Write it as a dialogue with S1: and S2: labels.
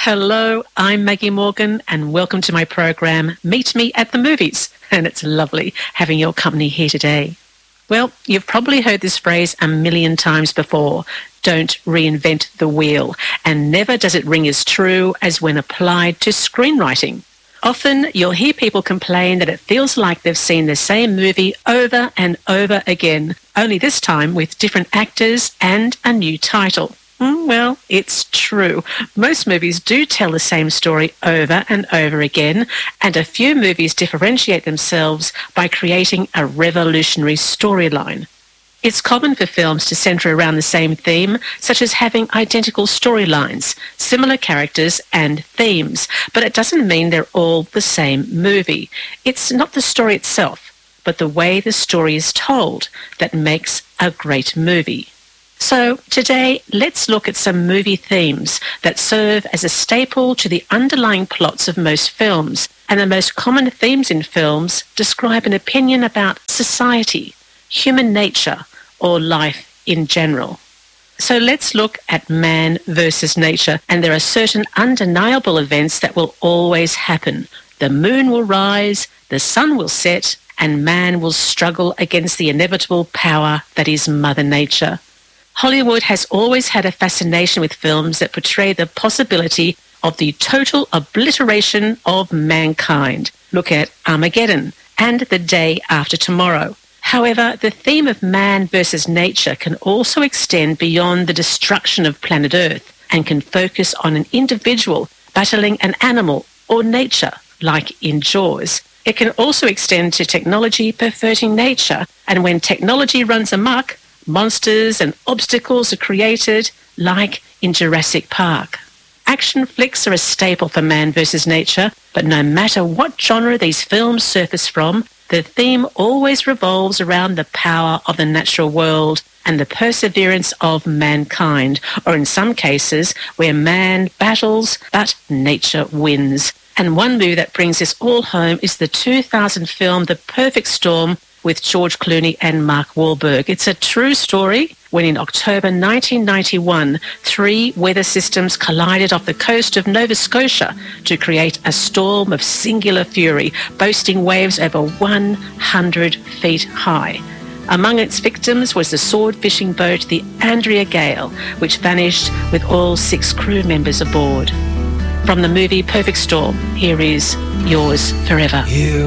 S1: Hello, I'm Maggie Morgan and welcome to my program, Meet Me at the Movies. And it's lovely having your company here today. Well, you've probably heard this phrase a million times before, don't reinvent the wheel, and never does it ring as true as when applied to screenwriting. Often you'll hear people complain that it feels like they've seen the same movie over and over again, only this time with different actors and a new title. Well, it's true. Most movies do tell the same story over and over again, and a few movies differentiate themselves by creating a revolutionary storyline. It's common for films to centre around the same theme, such as having identical storylines, similar characters and themes, but it doesn't mean they're all the same movie. It's not the story itself, but the way the story is told that makes a great movie. So today, let's look at some movie themes that serve as a staple to the underlying plots of most films. And the most common themes in films describe an opinion about society, human nature, or life in general. So let's look at man versus nature. And there are certain undeniable events that will always happen. The moon will rise, the sun will set, and man will struggle against the inevitable power that is Mother Nature. Hollywood has always had a fascination with films that portray the possibility of the total obliteration of mankind. Look at Armageddon and The Day After Tomorrow. However, the theme of man versus nature can also extend beyond the destruction of planet Earth and can focus on an individual battling an animal or nature, like in Jaws. It can also extend to technology perverting nature, and when technology runs amok, monsters and obstacles are created, like in Jurassic Park. Action flicks are a staple for man versus nature, but no matter what genre these films surface from, the theme always revolves around the power of the natural world and the perseverance of mankind, or in some cases, where man battles but nature wins. And one movie that brings this all home is the 2000 film The Perfect Storm, with George Clooney and Mark Wahlberg. It's a true story when in October 1991, 3 weather systems collided off the coast of Nova Scotia to create a storm of singular fury, boasting waves over 100 feet high. Among its victims was the sword fishing boat, the Andrea Gale, which vanished with all 6 crew members aboard. From the movie Perfect Storm, here is Yours Forever.